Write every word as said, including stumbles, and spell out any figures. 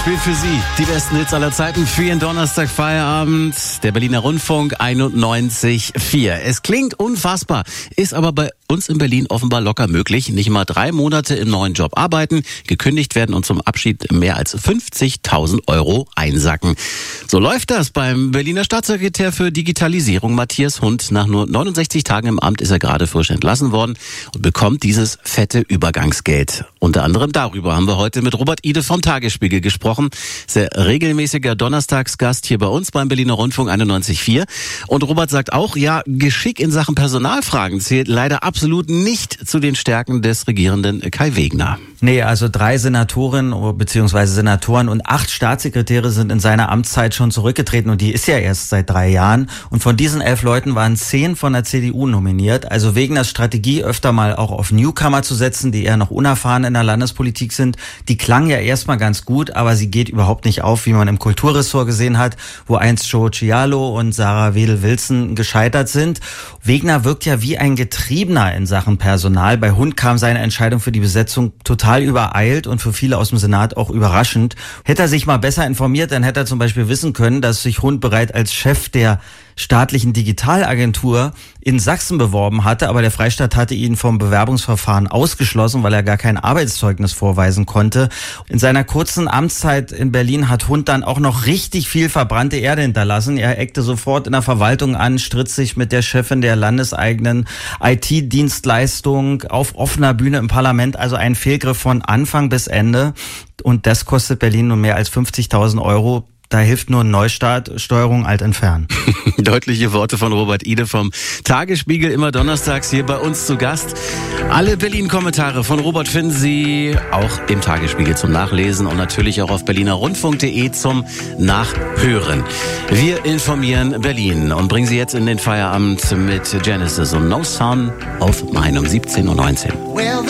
spielt für Sie die besten Hits aller Zeiten für Ihren Donnerstag Feierabend. Der Berliner Rundfunk einundneunzig Komma vier. Es klingt unfassbar, ist aber bei uns in Berlin offenbar locker möglich. Nicht mal drei Monate im neuen Job arbeiten, gekündigt werden und zum Abschied mehr als fünfzigtausend Euro einsacken. So läuft das beim Berliner Staatssekretär für Digitalisierung Matthias Hund. Nach nur neunundsechzig Tagen im Amt ist er gerade frisch entlassen worden und bekommt dieses fette Übergangsgeld. Unter anderem darüber haben wir heute mit Robert Ide vom Tagesspiegel gesprochen. Sehr regelmäßiger Donnerstagsgast hier bei uns beim Berliner Rundfunk einundneunzig Komma vier. Und Robert sagt auch, ja, Geschick in Sachen Personalfragen zählt leider absolut nicht zu den Stärken des regierenden Kai Wegner. Nee, also drei Senatoren bzw. Senatoren und acht Staatssekretäre sind in seiner Amtszeit schon zurückgetreten und die ist ja erst seit drei Jahren. Und von diesen elf Leuten waren zehn von der C D U nominiert. Also Wegners Strategie, öfter mal auch auf Newcomer zu setzen, die eher noch unerfahren in der Landespolitik sind, die klang ja erstmal ganz gut, aber sie geht überhaupt nicht auf, wie man im Kulturressort gesehen hat, wo einst Joe Cialo und Sarah Wedel-Wilson gescheitert sind. Wegner wirkt ja wie ein Getriebener in Sachen Personal. Bei Hund kam seine Entscheidung für die Besetzung total übereilt und für viele aus dem Senat auch überraschend. Hätte er sich mal besser informiert, dann hätte er zum Beispiel wissen können, dass sich Hund bereits als Chef der staatlichen Digitalagentur in Sachsen beworben hatte, aber der Freistaat hatte ihn vom Bewerbungsverfahren ausgeschlossen, weil er gar kein Arbeitszeugnis vorweisen konnte. In seiner kurzen Amtszeit in Berlin hat Hund dann auch noch richtig viel verbrannte Erde hinterlassen. Er eckte sofort in der Verwaltung an, stritt sich mit der Chefin der landeseigenen I T-Dienstleistung auf offener Bühne im Parlament, also ein Fehlgriff von Anfang bis Ende. Und das kostet Berlin nun mehr als fünfzigtausend Euro. Da hilft nur ein Neustart, Steuerung alt entfernen. Deutliche Worte von Robert Ide vom Tagesspiegel, immer donnerstags hier bei uns zu Gast. Alle Berlin-Kommentare von Robert finden Sie auch im Tagesspiegel zum Nachlesen und natürlich auch auf berliner rundfunk punkt de zum Nachhören. Wir informieren Berlin und bringen Sie jetzt in den Feierabend mit Genesis und No Sun auf Mine um siebzehn Uhr neunzehn.